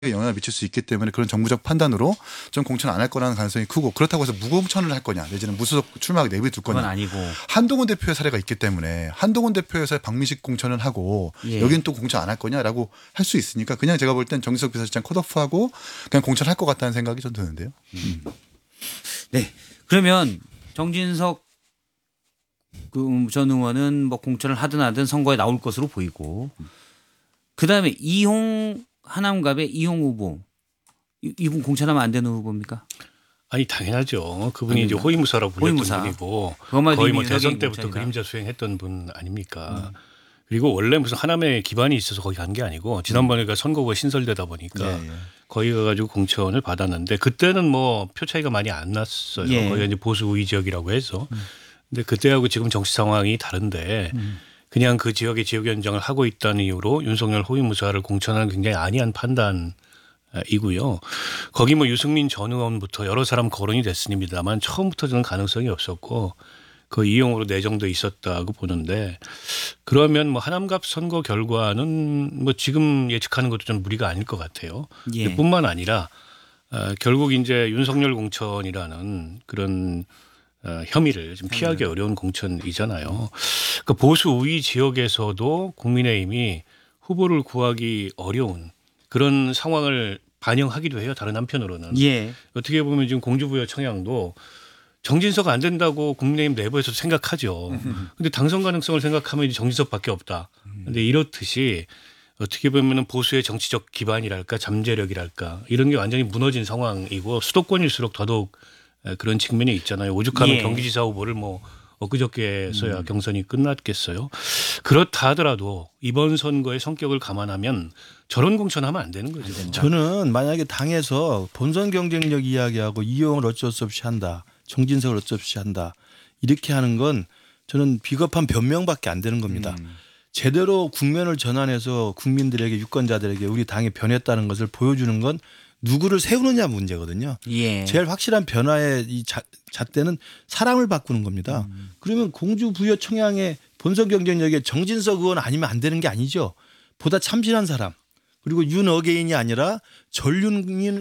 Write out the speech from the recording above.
영향을 미칠 수 있기 때문에 그런 정부적 판단으로 좀 공천 안 할 거라는 가능성이 크고 그렇다고 해서 무공천을 할 거냐 내지는 무소속 출마하게 내버려 둘 그건 거냐. 아니고. 한동훈 대표의 사례가 있기 때문에 한동훈 대표에서의 박민식 공천을 하고 예. 여기는 또 공천 안 할 거냐라고 할 수 있으니까 그냥 제가 볼 땐 정진석 비서실장 컷오프하고 그냥 공천할 것 같다는 생각이 좀 드는데요. 네. 그러면 정진석 전 의원은 뭐 공천을 하든 하든 선거에 나올 것으로 보이고 그다음에 이홍 하남갑의 이홍 후보 이분 공천하면 안 되는 후보입니까? 아니 당연하죠. 그분이 이제 아닙니까? 호위무사라고 불렸던 호위무사. 분이고 그것만 거의 뭐 이미 대선 여기 때부터 공천이다. 그림자 수행했던 분 아닙니까? 그리고 원래 무슨 하남에 기반이 있어서 거기 간 게 아니고 지난번에 선거구가 신설되다 보니까 예, 예. 거기 가가지고 공천을 받았는데 그때는 뭐 표 차이가 많이 안 났어요. 예. 거기가 이제 보수 우위 지역이라고 해서. 근데 그때하고 지금 정치 상황이 다른데 그냥 그 지역의 지역 연정을 하고 있다는 이유로 윤석열 호위무사를 공천하는 굉장히 안이한 판단이고요. 거기 뭐 유승민 전 의원부터 여러 사람 거론이 됐습니다만 처음부터 저는 가능성이 없었고 그 이용으로 내정돼 있었다고 보는데 그러면 뭐 하남갑 선거 결과는 뭐 지금 예측하는 것도 좀 무리가 아닐 것 같아요. 예. 뿐만 아니라 결국 이제 윤석열 공천이라는 그런 혐의를 좀 피하기 어려운 공천이잖아요. 그 보수 우위 지역에서도 국민의힘이 후보를 구하기 어려운 그런 상황을 반영하기도 해요. 다른 한편으로는. 예. 어떻게 보면 지금 공주부여 청양도 정진석 안 된다고 국민의힘 내부에서도 생각하죠. 근데 당선 가능성을 생각하면 이제 정진석밖에 없다. 근데 이렇듯이 어떻게 보면은 보수의 정치적 기반이랄까 잠재력이랄까 이런 게 완전히 무너진 상황이고 수도권일수록 더더욱 그런 측면이 있잖아요. 오죽하면 예. 경기지사 후보를 뭐 엊그저께서야 경선이 끝났겠어요. 그렇다 하더라도 이번 선거의 성격을 감안하면 저런 공천하면 안 되는 거죠. 저는 만약에 당에서 본선 경쟁력 이야기하고 이용을 어쩔 수 없이 한다. 정진석을 어쩔 수 없이 한다. 이렇게 하는 건 저는 비겁한 변명밖에 안 되는 겁니다. 제대로 국면을 전환해서 국민들에게 유권자들에게 우리 당이 변했다는 것을 보여주는 건 누구를 세우느냐 문제거든요. 예. 제일 확실한 변화의 이 잣대는 사람을 바꾸는 겁니다. 그러면 공주 부여 청양의 본선 경쟁력에 정진석 의원 아니면 안 되는 게 아니죠. 보다 참신한 사람 그리고 윤 어게인이 아니라 전륜인